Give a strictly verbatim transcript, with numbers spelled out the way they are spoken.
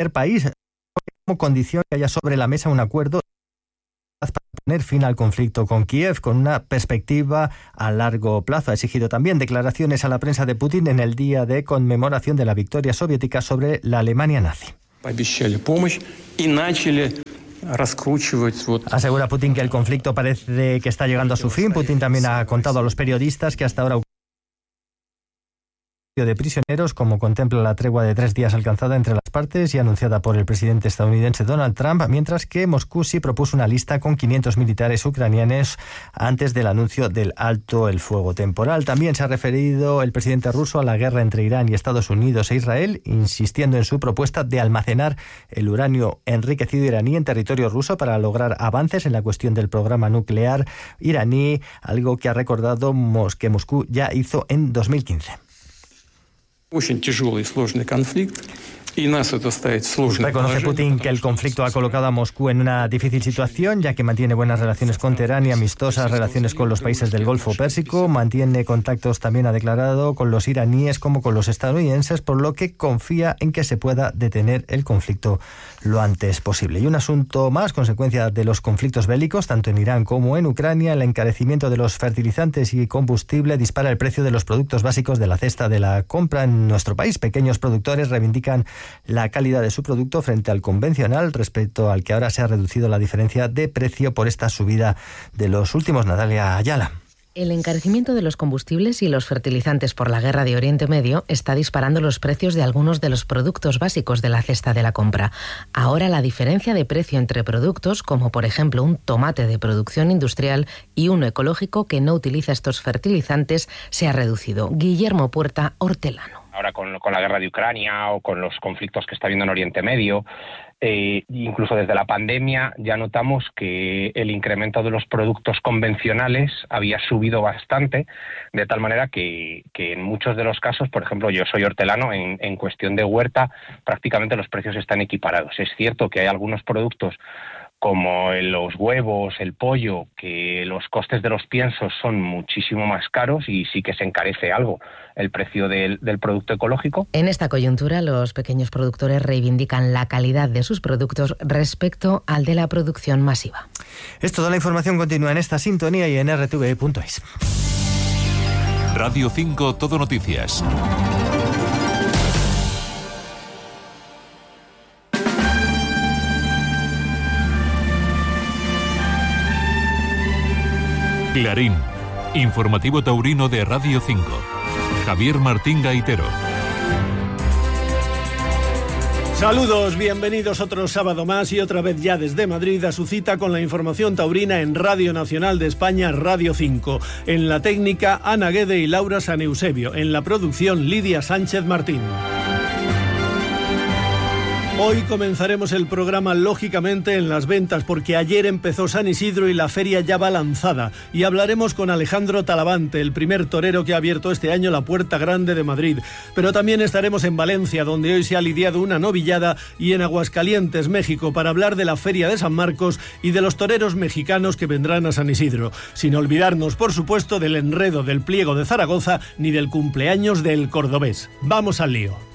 cualquier país, como condición que haya sobre la mesa un acuerdo para poner fin al conflicto con Kiev, con una perspectiva a largo plazo. Ha exigido también declaraciones a la prensa de Putin en el día de conmemoración de la victoria soviética sobre la Alemania nazi. Asegura Putin que el conflicto parece que está llegando a su fin. Putin también ha contado a los periodistas que hasta ahora de prisioneros, como contempla la tregua de tres días alcanzada entre las partes y anunciada por el presidente estadounidense Donald Trump, mientras que Moscú sí propuso una lista con quinientos militares ucranianos antes del anuncio del alto el fuego temporal. También se ha referido el presidente ruso a la guerra entre Irán y Estados Unidos e Israel, insistiendo en su propuesta de almacenar el uranio enriquecido iraní en territorio ruso para lograr avances en la cuestión del programa nuclear iraní, algo que ha recordado que Moscú ya hizo en dos mil quince. Очень тяжелый и сложный конфликт. Reconoce Putin que el conflicto ha colocado a Moscú en una difícil situación, ya que mantiene buenas relaciones con Teherán y amistosas relaciones con los países del Golfo Pérsico. Mantiene contactos, también ha declarado, con los iraníes como con los estadounidenses, por lo que confía en que se pueda detener el conflicto lo antes posible. Y un asunto más, consecuencia de los conflictos bélicos, tanto en Irán como en Ucrania, el encarecimiento de los fertilizantes y combustible dispara el precio de los productos básicos de la cesta de la compra en nuestro país. Pequeños productores reivindican la calidad de su producto frente al convencional, respecto al que ahora se ha reducido la diferencia de precio por esta subida de los últimos. Natalia Ayala. El encarecimiento de los combustibles y los fertilizantes por la guerra de Oriente Medio está disparando los precios de algunos de los productos básicos de la cesta de la compra. Ahora la diferencia de precio entre productos, como por ejemplo un tomate de producción industrial y uno ecológico que no utiliza estos fertilizantes, se ha reducido. Guillermo Puerta, hortelano. Ahora con, con la guerra de Ucrania o con los conflictos que está habiendo en Oriente Medio, eh, incluso desde la pandemia ya notamos que el incremento de los productos convencionales había subido bastante, de tal manera que, que en muchos de los casos, por ejemplo, yo soy hortelano, en, en cuestión de huerta prácticamente los precios están equiparados. Es cierto que hay algunos productos como los huevos, el pollo, que los costes de los piensos son muchísimo más caros y sí que se encarece algo el precio del, del producto ecológico. En esta coyuntura, los pequeños productores reivindican la calidad de sus productos respecto al de la producción masiva. Es toda la información continua en esta sintonía y en r t v punto es. Radio cinco Todo Noticias. Clarín, informativo taurino de Radio cinco. Javier Martín Gaitero. Saludos, bienvenidos otro sábado más y otra vez ya desde Madrid a su cita con la información taurina en Radio Nacional de España, Radio cinco. En la técnica, Ana Guede y Laura San Eusebio. En la producción, Lidia Sánchez Martín. Hoy comenzaremos el programa lógicamente en las ventas, porque ayer empezó San Isidro y la feria ya va lanzada, y hablaremos con Alejandro Talavante, el primer torero que ha abierto este año la Puerta Grande de Madrid. Pero también estaremos en Valencia, donde hoy se ha lidiado una novillada, y en Aguascalientes, México, para hablar de la feria de San Marcos y de los toreros mexicanos que vendrán a San Isidro. Sin olvidarnos, por supuesto, del enredo del pliego de Zaragoza ni del cumpleaños del cordobés. Vamos al lío.